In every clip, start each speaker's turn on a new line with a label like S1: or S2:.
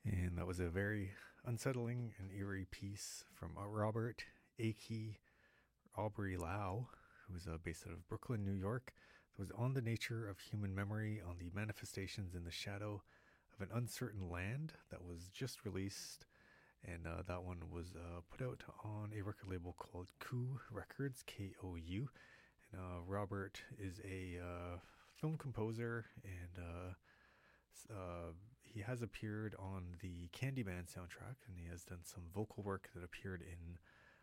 S1: And that was a very unsettling and eerie piece from Robert Aki Aubrey Lau, who was based out of Brooklyn, New York. It was on the nature of human memory, on the manifestations in the shadow of an uncertain land, that was just released. And that one was put out on a record label called Kou Records, Kou. And Robert is a film composer, and he has appeared on the Candyman soundtrack, and he has done some vocal work that appeared in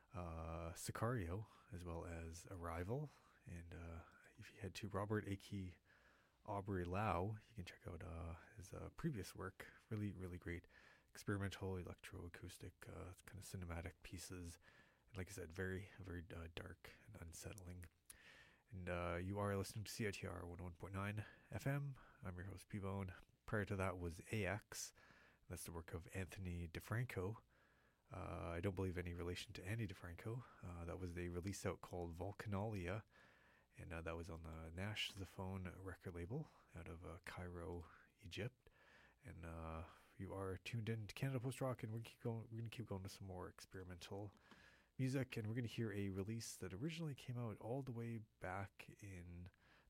S1: Sicario as well as Arrival. And if you head to Robert Aki Aubrey Lau, you can check out his previous work. Really, really great experimental electroacoustic kind of cinematic pieces. And like I said, very, very dark and unsettling. And you are listening to CITR 101.9 FM. I'm your host, P-Bone. Prior to that was AX. That's the work of Anthony DeFranco. I don't believe any relation to Andy DeFranco. That was a release out called Volcanalia, and that was on the Nash Zaphone record label out of Cairo, Egypt. And you are tuned in to Canada Post Rock, and we're going to keep going with some more experimental music, and we're going to hear a release that originally came out all the way back in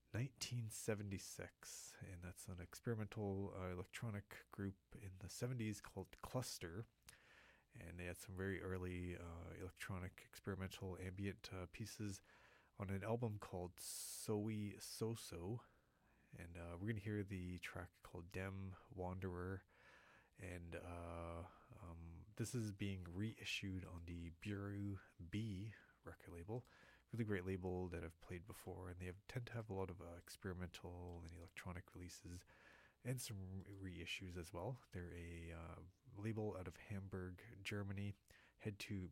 S1: 1976, and that's an experimental electronic group in the 70s called Cluster. And they had some very early electronic experimental ambient pieces on an album called Soy Soso. And we're going to hear the track called Dem Wanderer. And this is being reissued on the Bureau B record label. Really great label that I've played before, and they tend to have a lot of experimental and electronic releases and some reissues as well. They're a label out of Hamburg, Germany. Head to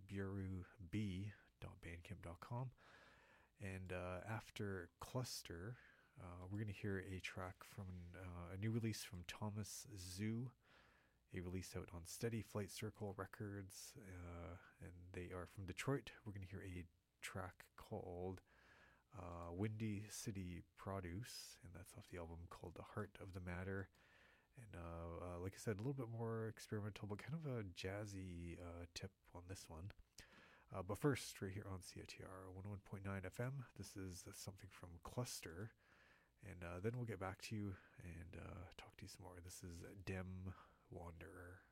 S1: bureaub.bandcamp.com. And after Cluster, we're going to hear a track from a new release from Thomas Zoo, a release out on Steady Flight Circle Records, and they are from Detroit. We're going to hear a track called Windy City Produce, and that's off the album called The Heart of the Matter. And like I said, a little bit more experimental, but kind of a jazzy tip on this one. But first, right here on CITR 101.9 FM, this is something from Cluster. And then we'll get back to you and talk to you some more. This is Dem Wanderer.